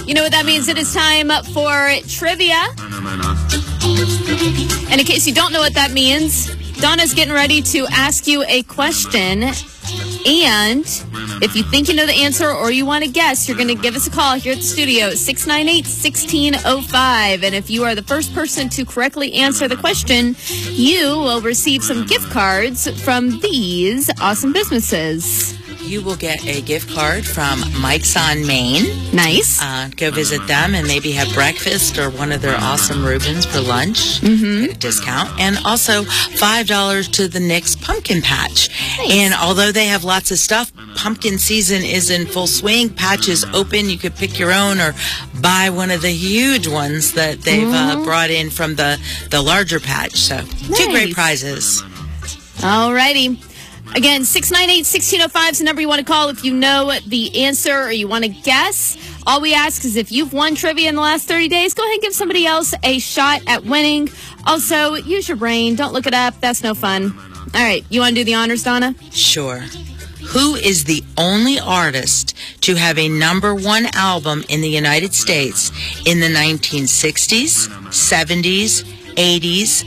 You know what that means? It is time for trivia. And in case you don't know what that means, Donna's getting ready to ask you a question. And if you think you know the answer or you want to guess, you're going to give us a call here at the studio, 698-1605. And if you are the first person to correctly answer the question, you will receive some gift cards from these awesome businesses. You will get a gift card from Mike's on Main. Nice. Go visit them and maybe have breakfast or one of their awesome Reubens for lunch. Get a discount. And also $5 to the Nick's Pumpkin Patch. Nice. And although they have lots of stuff, pumpkin season is in full swing. Patch is open. You could pick your own or buy one of the huge ones that they've brought in from the larger patch. So two great prizes. All righty. Again, 698-1605 is the number you want to call if you know the answer or you want to guess. All we ask is if you've won trivia in the last 30 days, go ahead and give somebody else a shot at winning. Also, use your brain. Don't look it up. That's no fun. All right. You want to do the honors, Donna? Sure. Who is the only artist to have a #1 album in the United States in the 1960s, 70s, 80s,